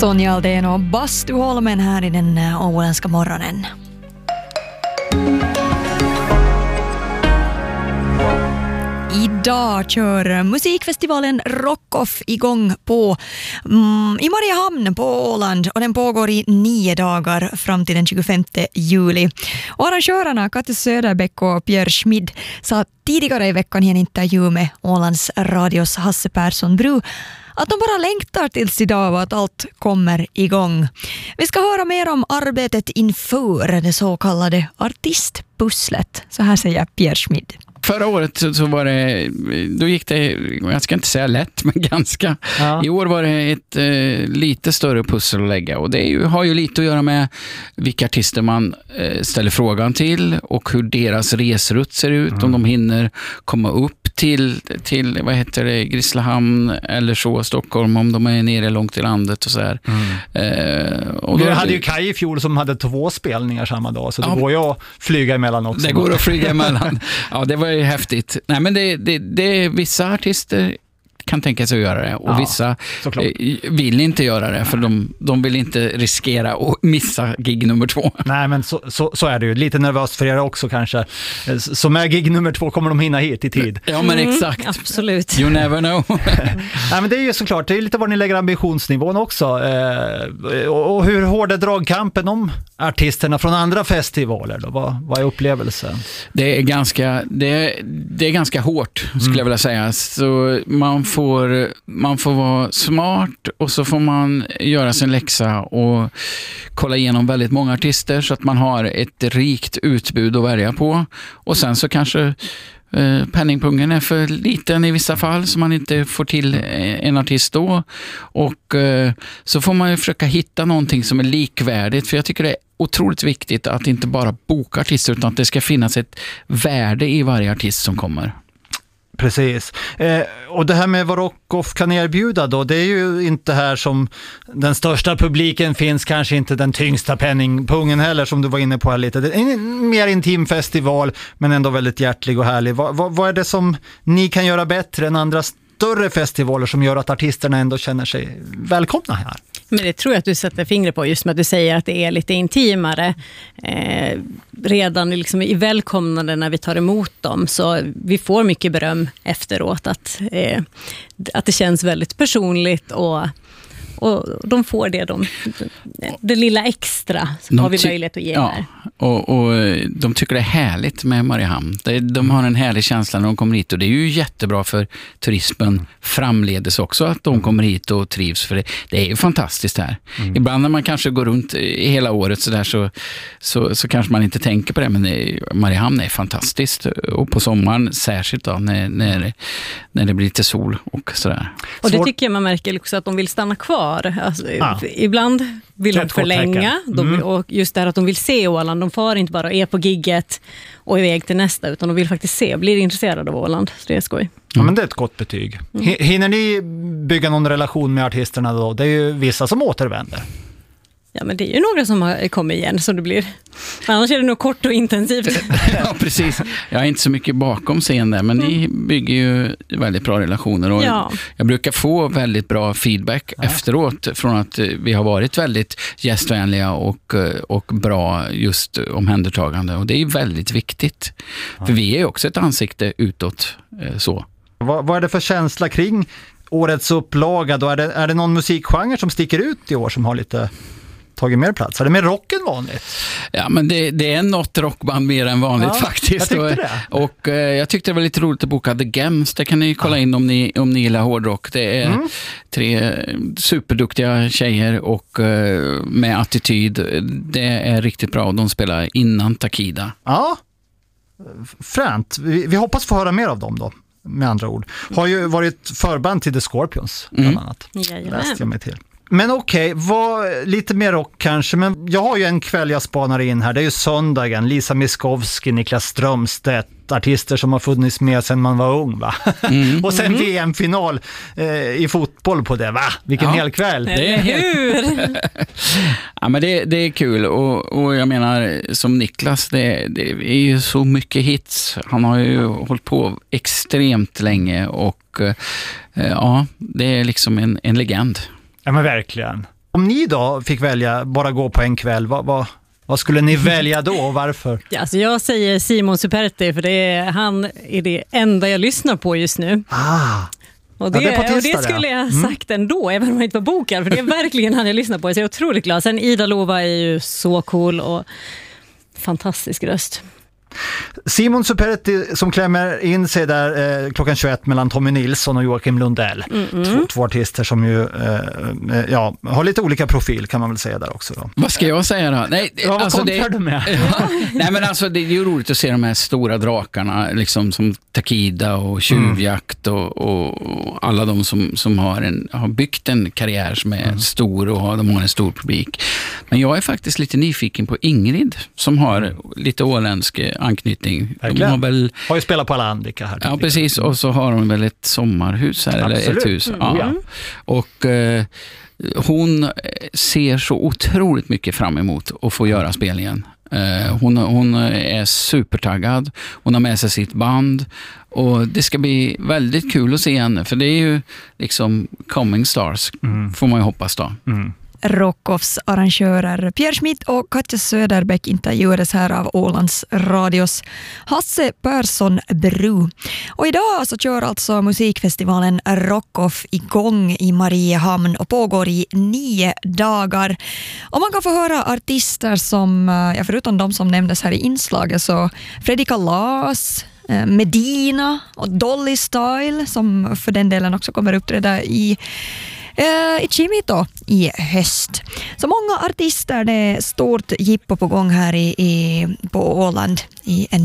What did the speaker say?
Sonja Aldén och Bastuholmen här i den åländska morgonen. Idag kör musikfestivalen Rockoff igång i Mariehamn på Åland och den pågår i 9 dagar fram till den 25 juli. Och arrangörerna Katja Söderbäck och Pierre Schmid sa tidigare i veckan i en intervju med Ålands radios Hasse Persson Bru att de bara längtar tills idag och att allt kommer igång. Vi ska höra mer om arbetet inför det så kallade artistpusslet. Så här säger Pierre Schmid. Förra året så var det, då gick det, jag ska inte säga lätt, men ganska. Ja. I år var det ett lite större pussel att lägga och det har ju lite att göra med vilka artister man ställer frågan till och hur deras resrutt ser ut, om de hinner komma upp till vad heter det, Grisslehamn eller så, Stockholm, om de är nere långt i landet och så här. Och då hade ju Kaj i fjol som hade 2 spelningar samma dag, så det går ju att flyga emellan också. Det går att flyga emellan. Ja, det var ju häftigt. Nej, men det vissa artister kan tänka sig att göra det och vissa vill inte göra det för de vill inte riskera att missa gig nummer 2. Nej, men så är det ju. Lite nervöst för er också kanske. Så med gig nummer 2 kommer de hinna hit i tid. Ja, men exakt. Absolut. You never know. Nej, men det är ju såklart, det är lite var ni lägger ambitionsnivån också. Och hur hård är dragkampen om artisterna från andra festivaler då? Vad är upplevelsen? Det är ganska hårt, skulle jag vilja säga. Så man får vara smart och så får man göra sin läxa och kolla igenom väldigt många artister så att man har ett rikt utbud att välja på. Och sen så kanske penningpungen är för liten i vissa fall så man inte får till en artist då. Och så får man ju försöka hitta någonting som är likvärdigt, för jag tycker det är otroligt viktigt att inte bara boka artister utan att det ska finnas ett värde i varje artist som kommer. Precis. Och det här med vad Rockoff kan erbjuda då, det är ju inte här som den största publiken finns, kanske inte den tyngsta penningpungen heller som du var inne på här lite. Det är en mer intim festival men ändå väldigt hjärtlig och härlig. Vad är det som ni kan göra bättre än andra större festivaler som gör att artisterna ändå känner sig välkomna här? Men det tror jag att du sätter fingret på, just med att du säger att det är lite intimare redan liksom i välkomnande när vi tar emot dem, så vi får mycket beröm efteråt att det känns väldigt personligt och de får det lilla extra som har vi möjlighet att ge här. Och de tycker det är härligt med Mariehamn. De har en härlig känsla när de kommer hit och det är ju jättebra för turismen framledes också att de kommer hit och trivs, för det är ju fantastiskt här. Ibland när man kanske går runt hela året så kanske man inte tänker på det, men Mariehamn är fantastiskt och på sommaren särskilt då när det blir lite sol och sådär. Och det tycker jag man märker också att de vill stanna kvar. Alltså, ibland vill de förlänga och just det här att de vill se Åland. De far inte bara är på gigget och är väg till nästa, utan de vill faktiskt blir intresserade av Åland. Så det är skoj. Ja, men det är ett gott betyg. Hinner ni bygga någon relation med artisterna då? Det är ju vissa som återvänder. Ja, men det är ju några som har kommit igen så det blir. Annars är det nog kort och intensivt. Ja, precis. Jag är inte så mycket bakom scen där, men ni bygger ju väldigt bra relationer och jag brukar få väldigt bra feedback efteråt från att vi har varit väldigt gästvänliga och bra just omhändertagande, och det är väldigt viktigt. För vi är ju också ett ansikte utåt så. Vad är det för känsla kring årets upplaga då? Är det någon musikgenre som sticker ut i år som har lite tagit mer plats? Är det mer rock än vanligt? Ja, men det är något rockband mer än vanligt faktiskt. Jag tyckte det. Och jag tyckte det var lite roligt att boka The Gems. Det kan ni kolla in om ni gillar hårdrock. Det är 3 superduktiga tjejer och med attityd. Det är riktigt bra och de spelar innan Takida. Ja, fränt. Vi hoppas få höra mer av dem då, med andra ord. Har ju varit förband till The Scorpions bland annat. Läste jag mig till. Men okej, lite mer rock kanske, men jag har ju en kväll jag spanar in här, det är ju söndagen, Lisa Miskovsky, Niklas Strömstedt, artister som har funnits med sedan man var ung, va? Och sen VM-final i fotboll på det, va? Vilken hel kväll! Det är hur! Ja, men det är kul och jag menar, som Niklas, det är ju så mycket hits. Han har ju hållit på extremt länge och det är liksom en legend. Ja, men verkligen. Om ni då fick välja, bara gå på en kväll, vad skulle ni välja då och varför? Alltså jag säger Simon Superetti, för han är det enda jag lyssnar på just nu. Och det skulle jag ha sagt ändå, även om jag inte var bokad, för det är verkligen han jag lyssnar på. Så jag är otroligt glad. Sen Ida Lova är ju så cool och fantastisk röst. Simon Superetti som klämmer in sig där klockan 21 mellan Tommy Nilsson och Joakim Lundell. Två artister som ju har lite olika profil, kan man väl säga där också då. Vad ska jag säga då? Nej, vad alltså du med? Nej, men alltså det är ju roligt att se de här stora drakarna liksom som Takida och Tjuvjakt och alla de som har byggt en karriär som är stor och de har en stor publik. Men jag är faktiskt lite nyfiken på Ingrid som har lite åländsk anknytning. De har ju spelat på alla Andika här. Ja, precis. Och så har de väl ett sommarhus här, eller ett hus. Ja. Och hon ser så otroligt mycket fram emot att få göra spelningen. Hon är supertaggad. Hon har med sig sitt band. Och det ska bli väldigt kul att se henne. För det är ju liksom coming stars, får man ju hoppas då. Rockoffs arrangörer Pierre Schmidt och Katja Söderbäck intervjuades här av Ålands Radios Hasse Persson Bru. Och idag så kör alltså musikfestivalen Rockoff igång i Mariehamn och pågår i 9 dagar. Och man kan få höra artister som, förutom de som nämndes här i inslaget, så Freddy Kalas, Medina och Dolly Style, som för den delen också kommer uppträda i Chimito i höst. Så många artister, det är stort jippo på gång här på Åland i en